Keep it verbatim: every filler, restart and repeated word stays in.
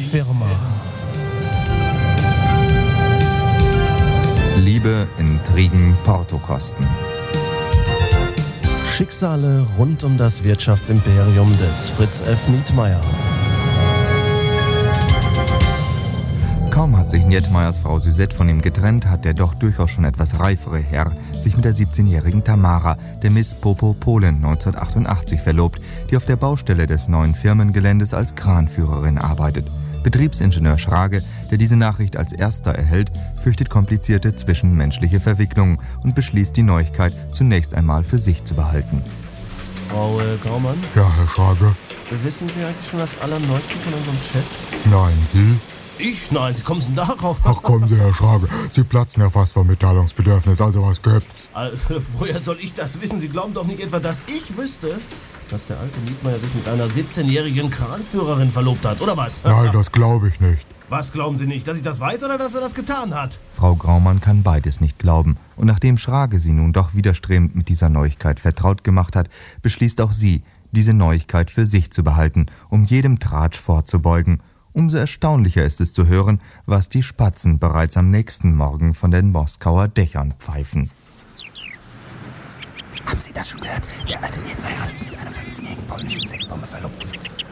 Firma. Liebe, Intrigen, Portokosten. Schicksale rund um das Wirtschaftsimperium des Fritz F. Nietmeyer. Kaum hat sich Nietmeyers Frau Suzette von ihm getrennt, hat der doch durchaus schon etwas reifere Herr sich mit der siebzehnjährigen Tamara, der Miss Popo Polen neunzehnhundertachtundachtzig, verlobt, die auf der Baustelle des neuen Firmengeländes als Kranführerin arbeitet. Betriebsingenieur Schrage, der diese Nachricht als erster erhält, fürchtet komplizierte zwischenmenschliche Verwicklungen und beschließt, die Neuigkeit zunächst einmal für sich zu behalten. Frau äh, Graumann? Ja, Herr Schrage. Wissen Sie eigentlich schon das Allerneueste von unserem Chef? Nein, Sie? Ich? Nein, wie kommen Sie denn darauf? Ach kommen Sie, Herr Schrage. Sie platzen ja fast vor Mitteilungsbedürfnis, also was gibt's? Also, woher soll ich das wissen? Sie glauben doch nicht etwa, dass ich wüsste, dass der alte Nietmeyer sich mit einer siebzehnjährigen Kranführerin verlobt hat, oder was? Nein, das glaube ich nicht. Was glauben Sie nicht? Dass ich das weiß oder dass er das getan hat? Frau Graumann kann beides nicht glauben. Und nachdem Schrage sie nun doch widerstrebend mit dieser Neuigkeit vertraut gemacht hat, beschließt auch sie, diese Neuigkeit für sich zu behalten, um jedem Tratsch vorzubeugen. Umso erstaunlicher ist es zu hören, was die Spatzen bereits am nächsten Morgen von den Moskauer Dächern pfeifen. Haben Sie das schon gehört? Der alte Nietmeyer hat sich mit einer fünfzehnjährigen polnischen Sexbombe verlobt.